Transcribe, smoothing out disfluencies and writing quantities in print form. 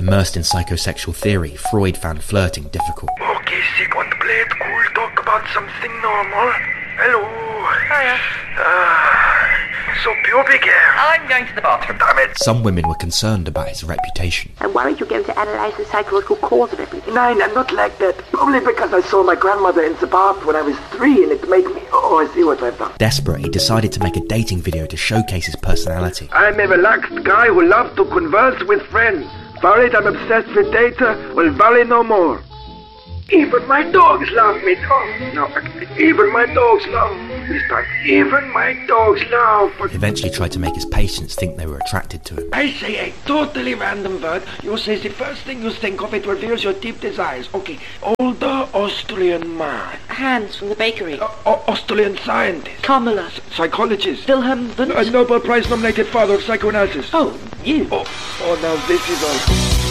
Immersed in psychosexual theory, Freud found flirting difficult. Okay, Sigmund, play it cool. Talk about something normal. Hello. Hiya. So pubic hair. I'm going to the bathroom. Damn it. Some women were concerned about his reputation. I'm worried you're going to analyse the psychological cause of everything. Nine, I'm not like that. Probably because I saw my grandmother in the bath when I was 3 and it made me... Oh, I see what I've done. Desperate, he decided to make a dating video to showcase his personality. I'm a relaxed guy who loves to converse with friends. Worried I'm obsessed with data? Well, worry no more. Even my dogs love me. No, even my dogs love me. Even my dogs love me. Eventually tried to make his patients think they were attracted to him. I say a totally random word. You say the first thing you think of, it reveals your deep desires. Okay, older Austrian man. Hans from the bakery. Austrian scientist. Kamala. Psychologist. Wilhelm Wundt. A Nobel Prize nominated father of psychoanalysis. Oh, you. Oh, now this is all.